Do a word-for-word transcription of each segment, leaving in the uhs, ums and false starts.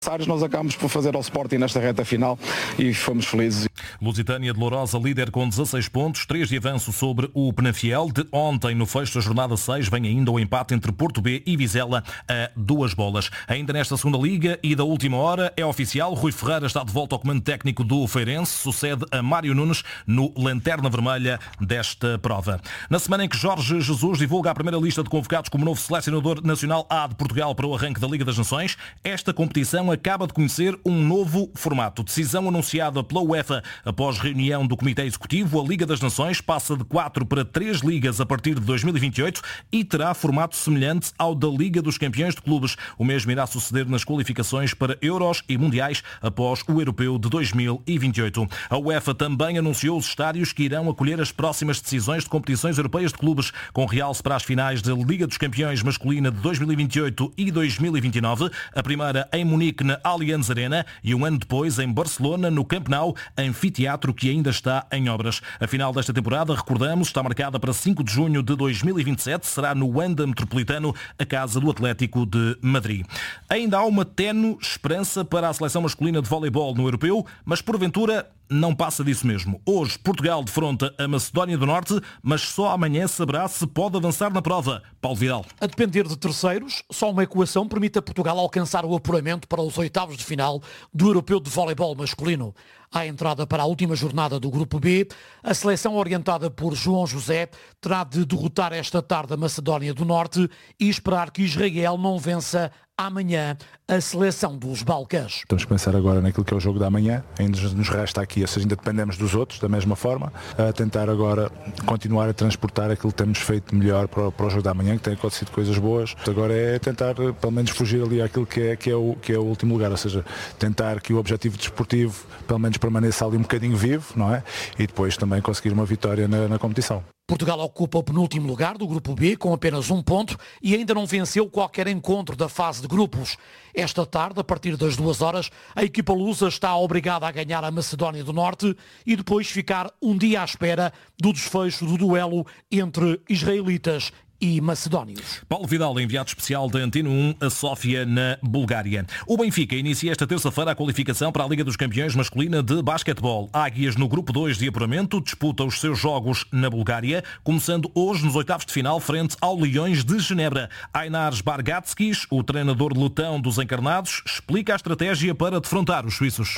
Nós acabamos por fazer ao Sporting nesta reta final e fomos felizes. Lusitânia de Lourosa, líder com dezasseis pontos, três de avanço sobre o Penafiel. De ontem, no fecho da jornada seis, vem ainda o empate entre Porto B e Vizela a duas bolas. Ainda nesta segunda liga e da última hora, é oficial, Rui Ferreira está de volta ao comando técnico do Feirense, sucede a Mário Nunes no Lanterna Vermelha desta prova. Na semana em que Jorge Jesus divulga a primeira lista de convocados como novo selecionador nacional A de Portugal para o arranque da Liga das Nações, esta competição acaba de conhecer um novo formato. Decisão anunciada pela UEFA após reunião do Comitê Executivo, a Liga das Nações passa de quatro para três ligas a partir de dois mil e vinte e oito e terá formato semelhante ao da Liga dos Campeões de Clubes. O mesmo irá suceder nas qualificações para Euros e Mundiais após o Europeu de dois mil e vinte e oito. A UEFA também anunciou os estádios que irão acolher as próximas decisões de competições europeias de clubes, com realce para as finais da Liga dos Campeões masculina de dois mil e vinte e oito e dois mil e vinte e nove, a primeira em Munique na Allianz Arena e um ano depois em Barcelona no Camp Nou, anfiteatro que ainda está em obras. A final desta temporada, recordamos, está marcada para cinco de junho de dois mil e vinte e sete, será no Wanda Metropolitano, a casa do Atlético de Madrid. Ainda há uma tenue esperança para a seleção masculina de voleibol no Europeu, mas porventura não passa disso mesmo. Hoje, Portugal defronta a Macedónia do Norte, mas só amanhã saberá se pode avançar na prova. Paulo Vidal. A depender de terceiros, só uma equação permite a Portugal alcançar o apuramento para os oitavos de final do Europeu de Voleibol masculino. À entrada para a última jornada do Grupo B, a seleção orientada por João José terá de derrotar esta tarde a Macedónia do Norte e esperar que Israel não vença amanhã a seleção dos Balcãs. Temos que pensar agora naquilo que é o jogo da manhã, ainda nos resta aqui, ou seja, ainda dependemos dos outros da mesma forma, a tentar agora continuar a transportar aquilo que temos feito melhor para o, para o jogo da manhã, que tem acontecido coisas boas. Agora é tentar pelo menos fugir ali àquilo que é, que é, o, que é o último lugar, ou seja, tentar que o objetivo desportivo pelo menos permaneça ali um bocadinho vivo, não é? E depois também conseguir uma vitória na, na competição. Portugal ocupa o penúltimo lugar do Grupo B com apenas um ponto e ainda não venceu qualquer encontro da fase de grupos. Esta tarde, a partir das duas horas, a equipa lusa está obrigada a ganhar a Macedónia do Norte e depois ficar um dia à espera do desfecho do duelo entre israelitas e macedónios. Paulo Vidal, enviado especial da Antena um a Sófia, na Bulgária. O Benfica inicia esta terça-feira a qualificação para a Liga dos Campeões masculina de basquetebol. Águias, no grupo dois de apuramento, disputa os seus jogos na Bulgária, começando hoje nos oitavos de final frente ao Leões de Genebra. Ainars Bargatskis, o treinador letão dos encarnados, explica a estratégia para defrontar os suíços.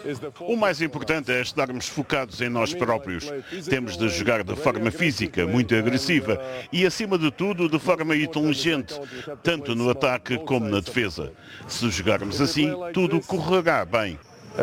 O mais importante é estarmos focados em nós próprios. Temos de jogar de forma física, muito agressiva e, acima de tudo, de forma inteligente, tanto no ataque como na defesa. Se jogarmos assim, tudo correrá bem.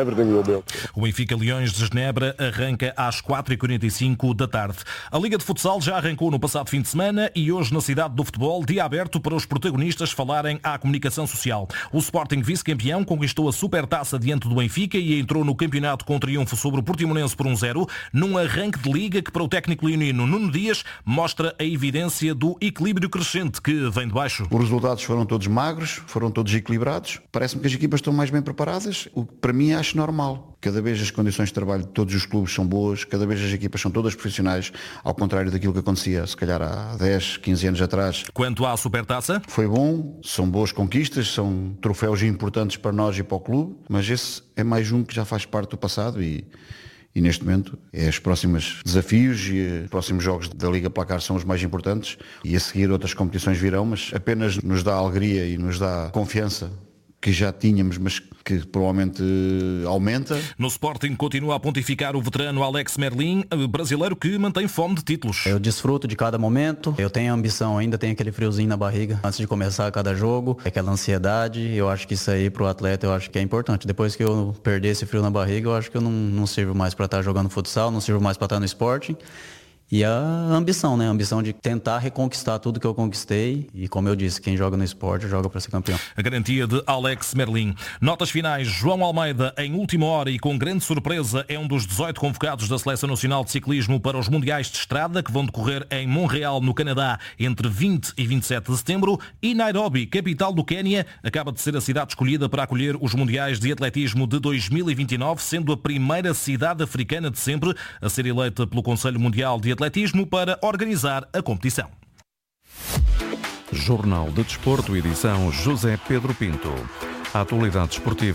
O Benfica Leões de Genebra arranca às quatro e quarenta e cinco da tarde. A Liga de Futsal já arrancou no passado fim de semana e hoje na cidade do futebol, dia aberto para os protagonistas falarem à comunicação social. O Sporting vice-campeão conquistou a Supertaça diante do Benfica e entrou no campeonato com triunfo sobre o Portimonense por um zero, num arranque de liga que para o técnico leonino Nuno Dias mostra a evidência do equilíbrio crescente que vem de baixo. Os resultados foram todos magros, foram todos equilibrados. Parece-me que as equipas estão mais bem preparadas, o que para mim é acho normal. Cada vez as condições de trabalho de todos os clubes são boas, cada vez as equipas são todas profissionais, ao contrário daquilo que acontecia se calhar há dez, quinze anos atrás. Quanto à Supertaça? Foi bom, são boas conquistas, são troféus importantes para nós e para o clube, mas esse é mais um que já faz parte do passado e, e neste momento é os próximos desafios e os próximos jogos da Liga Placar são os mais importantes e a seguir outras competições virão, mas apenas nos dá alegria e nos dá confiança que já tínhamos, mas que provavelmente aumenta. No Sporting continua a pontificar o veterano Alex Merlin, brasileiro que mantém fome de títulos. Eu desfruto de cada momento, eu tenho ambição ainda, tenho aquele friozinho na barriga antes de começar cada jogo, aquela ansiedade, eu acho que isso aí pro atleta eu acho que é importante. Depois que eu perder esse frio na barriga, eu acho que eu não, não sirvo mais para estar jogando futsal, não sirvo mais para estar no Sporting. E a ambição, né? A ambição de tentar reconquistar tudo que eu conquistei. E como eu disse, quem joga no esporte joga para ser campeão. A garantia de Alex Merlin. Notas finais. João Almeida, em última hora e com grande surpresa, é um dos dezoito convocados da Seleção Nacional de Ciclismo para os Mundiais de Estrada, que vão decorrer em Montreal, no Canadá, entre vinte e vinte e sete de setembro. E Nairobi, capital do Quénia, acaba de ser a cidade escolhida para acolher os Mundiais de Atletismo de dois mil e vinte e nove, sendo a primeira cidade africana de sempre a ser eleita pelo Conselho Mundial de Atletismo para organizar a competição. Jornal de Desporto, edição José Pedro Pinto. A atualidade esportiva.